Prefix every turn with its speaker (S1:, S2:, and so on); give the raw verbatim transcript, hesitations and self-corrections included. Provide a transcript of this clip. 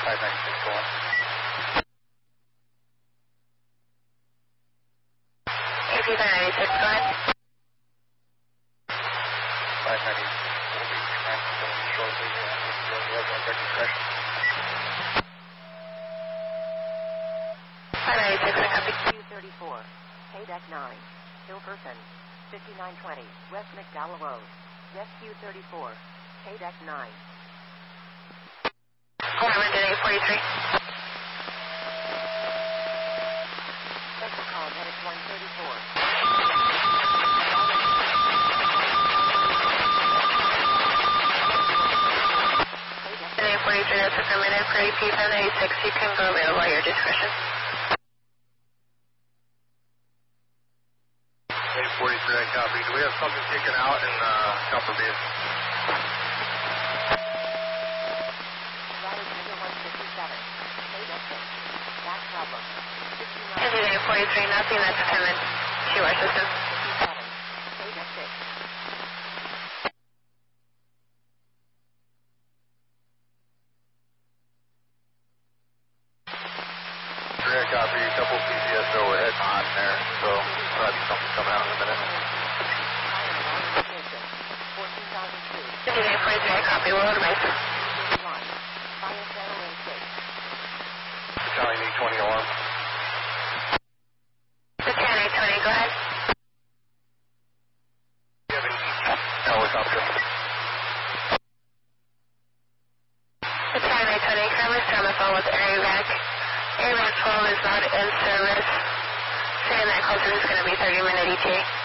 S1: five ninety-six, go on.
S2: A P five ninety-six, go ahead.
S1: five ninety-six will be transmitted shortly. Uh, registration.
S2: five ninety-six, I copy.
S3: Q thirty-four, K deck nine, Hilkerson, fifty-nine twenty, West McDowell Road, Jet Q thirty-four, K deck nine.
S2: Alarm engine eight forty-three.
S3: Central column headed one thirty-four.
S2: eight forty-three, that's affirmative for A P five ninety-six. You can go available at your discretion.
S1: eight forty-three, I copy. Do we have something taken out in uh, Copper Beach?
S2: Engine eight forty-three, nothing that's coming to our system.
S1: three, I copy. Couple P C S overhead on there, so probably something coming out in a minute.
S2: Engine eight forty-three, I copy. We'll advise.
S1: Battalion eight twenty alarm.
S2: Battalion eight twenty, go ahead.
S1: Do you have any helicopter?
S2: Battalion eight twenty, currently still on the phone with AirVac. AirVac twelve is not in service. Saying that closest is going to be thirty minute E T A.